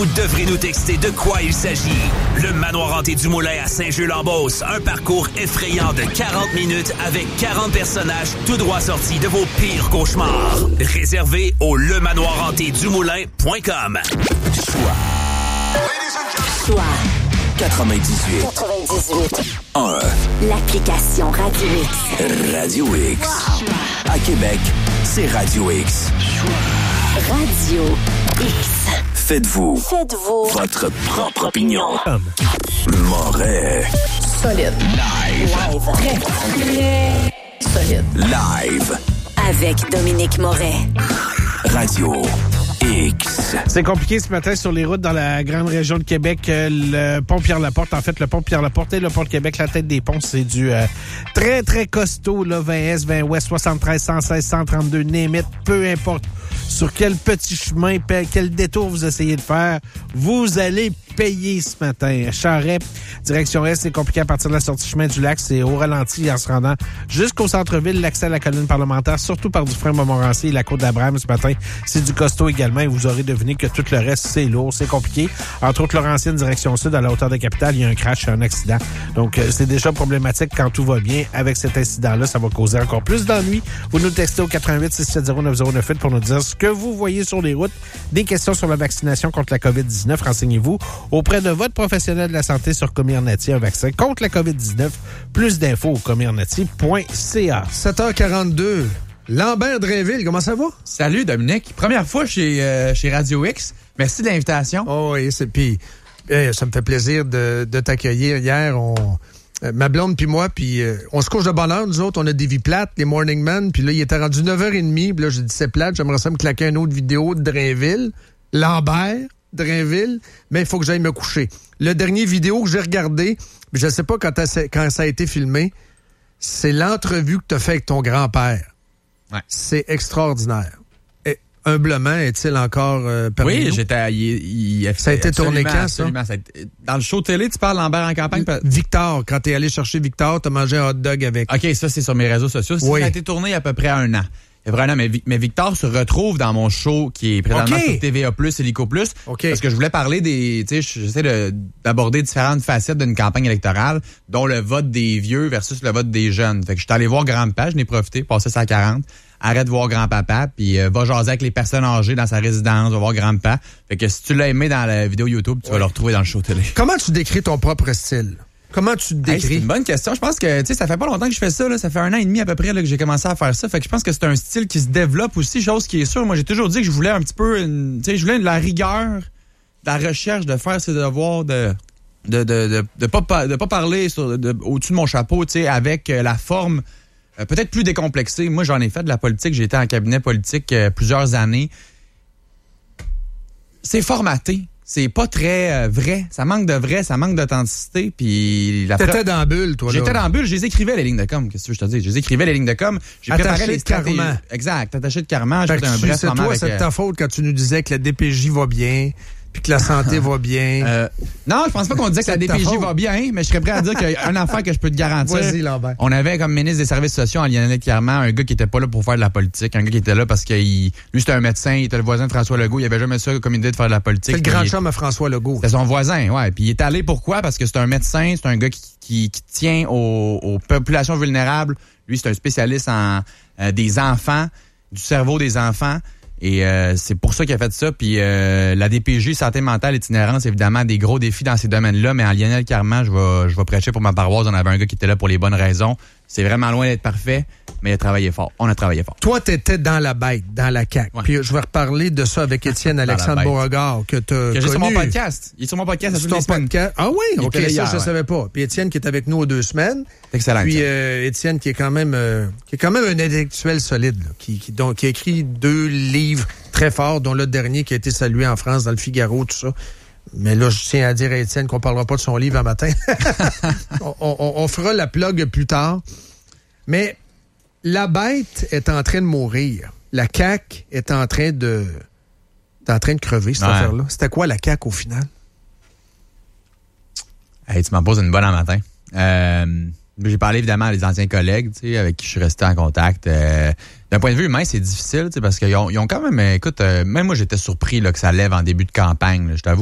vous devrez nous texter de quoi il s'agit. Le Manoir Hanté du Moulin à Saint-Jules-en-Beauce. Un parcours effrayant de 40 minutes avec 40 personnages tout droit sortis de vos pires cauchemars. Réservé au lemanoirhantédumoulin.com. Choix 98 1. L'application Radio X. Radio X. À Québec, c'est Radio X. Radio X. Faites-vous votre propre opinion. Moret. Solide. Live. Très solide. Live. Avec Dominique Moret. Radio X. C'est compliqué ce matin sur les routes dans la grande région de Québec. Le pont Pierre-Laporte, en fait, le pont Pierre-Laporte et le pont de Québec, la tête des ponts, c'est du très, très costaud, là, 20S, 20 Ouest, 73, 116, 132, Némite, peu importe sur quel petit chemin, quel détour vous essayez de faire, vous allez payer ce matin. Charest, direction Est, c'est compliqué à partir de la sortie chemin du lac, c'est au ralenti en se rendant jusqu'au centre-ville, l'accès à la colline parlementaire, surtout par Dufresne, Montmorency et la côte d'Abraham ce matin, c'est du costaud également. Et vous aurez deviné que tout le reste, c'est lourd, c'est compliqué. Entre autres, Laurentienne, direction sud, à la hauteur de Capitale, il y a un crash, un accident. Donc, c'est déjà problématique quand tout va bien. Avec cet incident-là, ça va causer encore plus d'ennuis. Vous nous textez au 88-670-9098 pour nous dire ce que vous voyez sur les routes. Des questions sur la vaccination contre la COVID-19. Renseignez-vous auprès de votre professionnel de la santé sur Comirnaty, un vaccin contre la COVID-19. Plus d'infos au comirnaty.ca. 7h42. Lambert Drainville, comment ça va? Salut Dominique. Première fois chez Radio X. Merci de l'invitation. Oh oui, puis ça me fait plaisir de t'accueillir. Hier, ma blonde puis moi, puis on se couche de bonne heure, nous autres, on a des vies plates, les Morning Men, puis là, il était rendu 9h30, puis là, j'ai dit c'est plate, j'aimerais ça me claquer une autre vidéo de Drainville. Lambert Drainville, mais il faut que j'aille me coucher. Le dernier vidéo que j'ai regardé, je sais pas quand ça a été filmé, c'est l'entrevue que tu as fait avec ton grand-père. Ouais. C'est extraordinaire. Et, humblement, est-il encore parmi nous? Oui, ça a été tourné quand, ça? Dans le show télé, tu parles Lambert en campagne? Victor, quand t'es allé chercher Victor, t'as mangé un hot dog avec. OK, ça, c'est sur mes réseaux sociaux. Oui. Ça a été tourné il y a à peu près 1 an. Il y a vraiment, mais Victor se retrouve dans mon show qui est présentement sur TVA+, Hélico+. Okay. Parce que je voulais parler j'essaie d'aborder différentes facettes d'une campagne électorale, dont le vote des vieux versus le vote des jeunes. Fait que je suis allé voir Grand-Papa, je n'ai profité, passer 140. Arrête de voir Grand-Papa, puis va jaser avec les personnes âgées dans sa résidence, va voir Grand-Papa. Fait que si tu l'as aimé dans la vidéo YouTube, tu vas le retrouver dans le show télé. Comment tu décris ton propre style? Comment tu te décris? C'est une bonne question. Je pense que, ça fait pas longtemps que je fais ça, là. Ça fait 1 an et demi à peu près, là, que j'ai commencé à faire ça. Fait que je pense que c'est un style qui se développe aussi, chose qui est sûre. Moi, j'ai toujours dit que je voulais un petit peu, je voulais de la rigueur, de la recherche, de faire ses devoirs, de pas parler au-dessus de mon chapeau, avec la forme peut-être plus décomplexée. Moi, j'en ai fait de la politique. J'ai été en cabinet politique plusieurs années. C'est formaté. C'est pas très vrai. Ça manque de vrai, ça manque d'authenticité. Puis t'étais dans la bulle, toi, là. J'étais dans la bulle, je les écrivais, les lignes de com. Qu'est-ce que je te dis? Je les écrivais, les lignes de com. J'ai préparé les stratégies. Exact, attaché de carrément. J'ai fait un bref moment avec... C'est ta faute quand tu nous disais que la DPJ va bien, puis que la santé va bien. Non, je pense pas qu'on disait que la DPJ va bien, mais je serais prêt à dire qu'il y a une affaire que je peux te garantir. Vas-y, Lambert. On avait comme ministre des Services sociaux en Lionel Carman un gars qui était pas là pour faire de la politique, un gars qui était là parce que lui c'était un médecin, il était le voisin de François Legault, il avait jamais ça comme idée de faire de la politique. C'est le grand chum à François Legault. C'était son voisin, ouais. Puis il est allé pourquoi? Parce que c'est un médecin, c'est un gars qui tient aux populations vulnérables. Lui, c'est un spécialiste en des enfants, du cerveau des enfants. Et c'est pour ça qu'il a fait ça. Puis la DPJ, santé mentale, itinérance, évidemment, des gros défis dans ces domaines-là. Mais en Lionel Carman, je vais prêcher pour ma paroisse. On avait un gars qui était là pour les bonnes raisons. C'est vraiment loin d'être parfait, mais il a travaillé fort. On a travaillé fort. Toi, t'étais dans la bête, dans la CAQ. Ouais. Puis je vais reparler de ça avec Étienne Alexandre Beauregard, que t'as connu. Sur mon podcast. Il est sur mon podcast. Sur ton podcast. Ah oui? OK, ça, je savais pas. Puis Étienne qui est avec nous aux 2 semaines. Excellent. Puis Étienne qui est quand même un intellectuel solide, là, qui a écrit 2 livres très forts, dont le dernier qui a été salué en France dans le Figaro, tout ça. Mais là, je tiens à dire à Étienne qu'on parlera pas de son livre un matin. on fera la plug plus tard. Mais la bête est en train de mourir. La CAQ est en train de crever, cette affaire-là. C'était quoi la CAQ au final? Hey, tu m'en poses une bonne en matin. J'ai parlé évidemment à des anciens collègues, avec qui je suis resté en contact. D'un point de vue humain, c'est difficile, parce qu'ils ont quand même, écoute, même moi j'étais surpris là, que ça lève en début de campagne. Là, je t'avoue.